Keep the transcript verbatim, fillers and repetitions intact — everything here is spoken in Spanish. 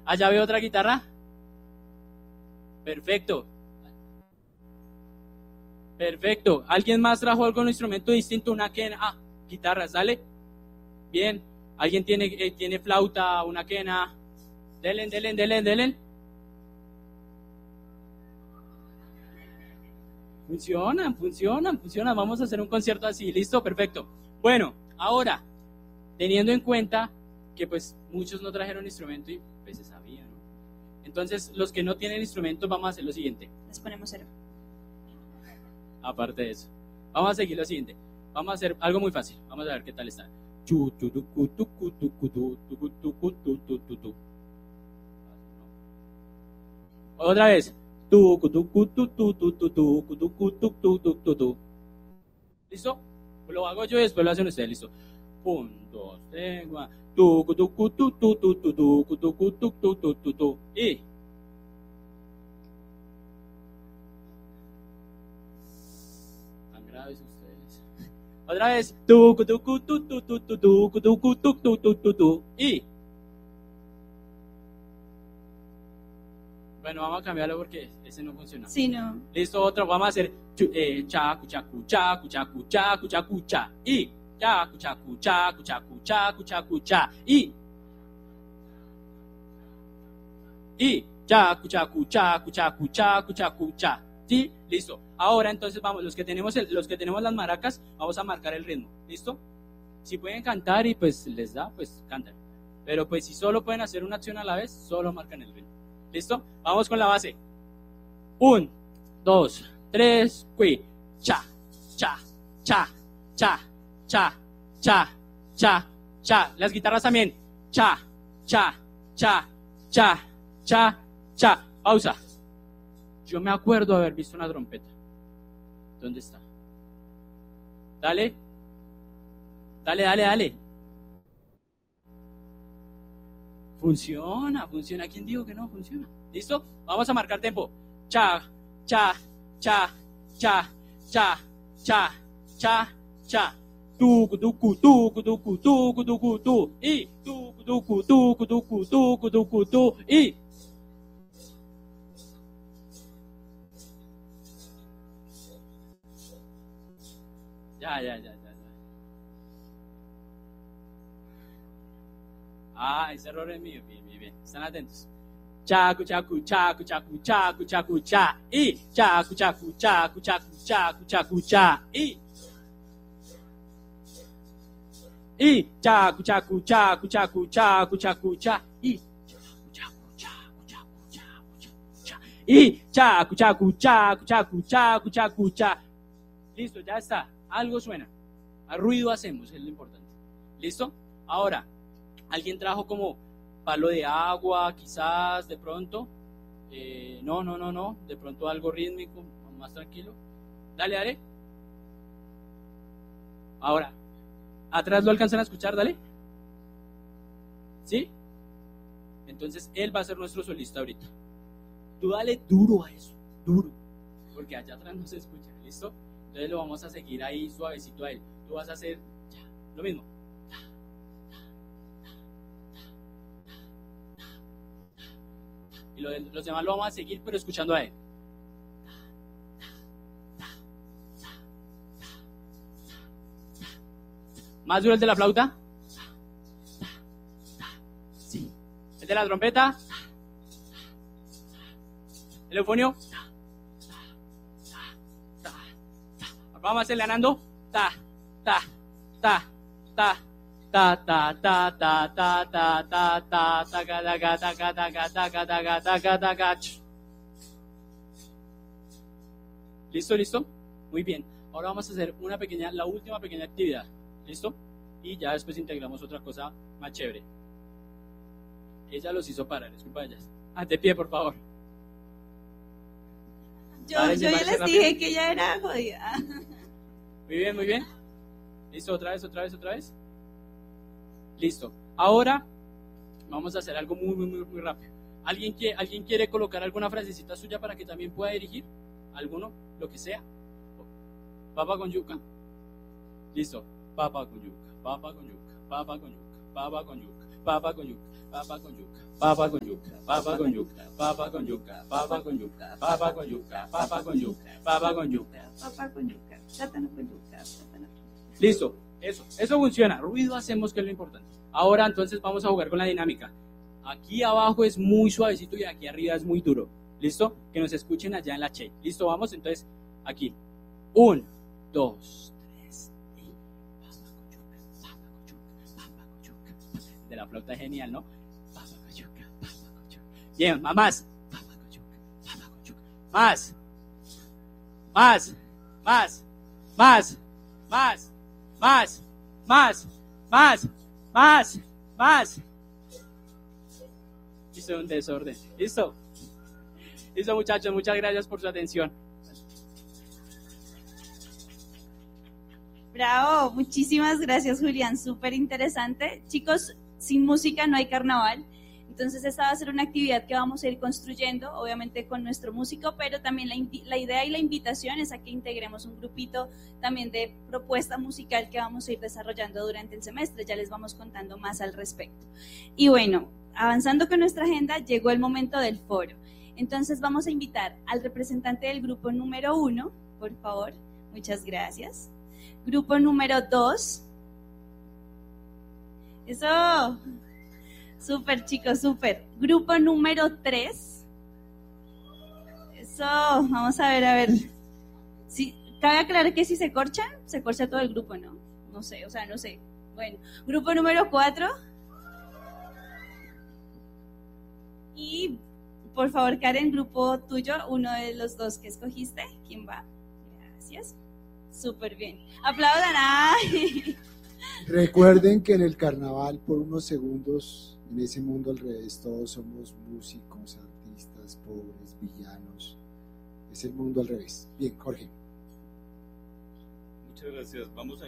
Allá veo otra guitarra. Perfecto. Perfecto. ¿Alguien más trajo algún instrumento distinto? Una quena. Ah, guitarras, dale. Bien. ¿Alguien tiene, eh, tiene flauta, una quena? Delen, delen, delen, delen. Funcionan, funcionan, funcionan. Vamos a hacer un concierto así. ¿Listo? Perfecto. Bueno, ahora, teniendo en cuenta que pues muchos no trajeron instrumento y pues se sabía, ¿no? Entonces, los que no tienen instrumentos, vamos a hacer lo siguiente. Les ponemos cero. Aparte de eso, vamos a seguir lo siguiente. Vamos a hacer algo muy fácil. Vamos a ver qué tal está. Chu, tu, tu, cu, tu, cu, tu, cu, tu, tu, cu, tu, cu, tu, tu, tu, tu. Otra vez. Tu, cu, tu, cu, tu, tu, tu, tu, tu, cu, tu, cu, tu, tu, tu, tu, tu. ¿Listo? Pues lo hago yo y después lo hacen ustedes. ¿Listo? Un, dos, tres, cuatro. Tu, cu, tu, cu, tu, tu, tu, tu, tu, cu, tu, cu, tu, tu, tu, tu, tu. Y tan graves ustedes. Otra vez. Tu, cu, tu, cu, tu, tu, tu, tu, tu, cu, tu, cu, tu, tu, tu, tu, tu. Y bueno, vamos a cambiarlo porque ese no funciona. Sí, no. Listo, otro, vamos a hacer chu, eh, chacu, chacu, chacu, chacu, chacu, chacu, cha. Y chacu, chacu, chacu, chacu, chacu, chacu, cha. Y y chacu, chacu, chacu, chacu, chacu, chacu, cha. ¿Sí? Listo. Ahora entonces vamos, los que tenemos el, los que tenemos las maracas, vamos a marcar el ritmo. ¿Listo? Si pueden cantar y pues les da, pues cantan. Pero pues si solo pueden hacer una acción a la vez, solo marcan el ritmo. ¿Listo? Vamos con la base. Un, dos, tres, qui. Cha, cha, cha, cha, cha, cha, cha, cha. Las guitarras también. Cha, cha, cha, cha, cha, cha. Pausa. Yo me acuerdo haber visto una trompeta. ¿Dónde está? Dale. Dale, dale, dale. Funciona, funciona. ¿Quién dijo que no funciona? ¿Listo? Vamos a marcar tiempo. Cha, cha, cha, cha, cha, cha, cha, cha. Tu, tu, tu, tu, tu, tu, tu, tu, tu, y tu, tu, tu, tu, tu, tu, tu, tu, y ya, ya, ya, ya, ya. Ah, ese error es mío. Bien, bien, bien. Están atentos. Chacu, chacu, chacu, chacu, chacu, chacu, cha. Y chacu, chacu, chacu, chacu, chacu, chacu, cha. Y y chacu, chacu, chacu, chacu, chacu, chacu, cha. Y chacu, chacu, chacu, chacu, chacu, cha. Y chacu, chacu, chacu, chacu, chacu, chacu, cha. Listo, ya está. Algo suena. A ruido hacemos, es lo importante. ¿Listo? Ahora, ¿alguien trajo como palo de agua, quizás, de pronto? Eh, no, no, no, no. De pronto algo rítmico, más tranquilo. Dale, dale. Ahora, ¿atrás lo alcanzan a escuchar? Dale. ¿Sí? Entonces, él va a ser nuestro solista ahorita. Tú dale duro a eso, duro. Porque allá atrás no se escucha, ¿listo? Entonces lo vamos a seguir ahí suavecito a él. Tú vas a hacer ya, lo mismo. Y lo de, los demás lo vamos a seguir, pero escuchando a él. ¿Más duro el de la flauta? Sí. ¿El de la trompeta? ¿El eufonio? Vamos a hacerle ganando. Ta, ta, ta, ta, ta, ta, ta, ta, ta, ta, ta, ta, taca, taca, taca, taca, taca, taca, taca, taca. ¿Listo, listo? Muy bien. Ahora vamos a hacer una pequeña, la última pequeña actividad. ¿Listo? Y ya después integramos otra cosa más chévere. Ella los hizo parar, es culpa de ellas. Ah, de pie, por favor. Yo, yo ya les dije que ya era jodida. Muy bien, muy bien. Listo, otra vez, otra vez, otra vez. Listo. Ahora vamos a hacer algo muy, muy, muy, muy rápido. ¿Alguien quiere, ¿Alguien quiere colocar alguna frasecita suya para que también pueda dirigir? ¿Alguno? Lo que sea. Papa con yuca. Listo. Papa con yuca, papa con yuca, papa con yuca, papa con yuca, papa con yuca, papa con yuca, papa con yuca, papa con yuca, papa con yuca, papa con yuca, papa con yuca, papa con yuca, papa con yuca, Papa con yuca, plátano con yuca, plátano con yuca. Listo, eso, eso funciona. Ruido hacemos, que es lo importante. Ahora entonces vamos a jugar con la dinámica. Aquí abajo es muy suavecito y aquí arriba es muy duro. ¿Listo? Que nos escuchen allá en la che. ¿Listo? Vamos entonces aquí. Un, dos, tres y papa con yuca, papa con yuca, papa con yuca. De la flauta es genial, ¿no? Papa con yuca, papa con yuca. Bien, más. Papa con yuca, papa con yuca. Más. Más. Más. Más. Más. Más. Más. Más. Más. Más. Hice un desorden. ¿Listo? Listo, muchachos. Muchas gracias por su atención. Bravo, muchísimas gracias, Julián, súper interesante. Chicos, sin música no hay carnaval, entonces esta va a ser una actividad que vamos a ir construyendo, obviamente con nuestro músico, pero también la, la idea y la invitación es a que integremos un grupito también de propuesta musical que vamos a ir desarrollando durante el semestre, ya les vamos contando más al respecto. Y bueno, avanzando con nuestra agenda, llegó el momento del foro, entonces vamos a invitar al representante del grupo número uno, por favor, muchas gracias. Grupo número dos. Eso. Súper, chicos, súper. Grupo número tres. Eso. Vamos a ver, a ver. Si, cabe aclarar que si se corchan, se corcha todo el grupo, ¿no? No sé, o sea, no sé. Bueno. Grupo número cuatro. Y, por favor, Karen, grupo tuyo, uno de los dos que escogiste. ¿Quién va? Gracias. Súper bien. Aplaudan. ¡Ay! Recuerden que en el carnaval, por unos segundos, en ese mundo al revés, todos somos músicos, artistas, pobres, villanos. Es el mundo al revés. Bien, Jorge. Muchas gracias. Vamos a